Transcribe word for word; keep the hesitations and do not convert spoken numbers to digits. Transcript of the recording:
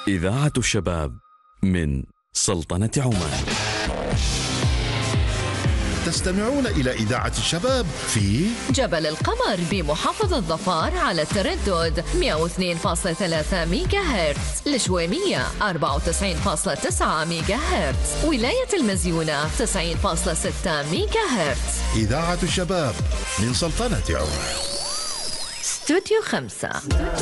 إذاعة الشباب من سلطنة عمان. تستمعون إلى إذاعة الشباب في جبل القمر بمحافظة ظفار على التردد مئة واثنين فاصلة ثلاثة ميجا هرتز، الشويمية أربعة وتسعين فاصلة تسعة ميجا هرتز، ولاية المزيونة تسعين فاصلة ستة ميجا هرتز. إذاعة الشباب من سلطنة عمان. استوديو خمسة.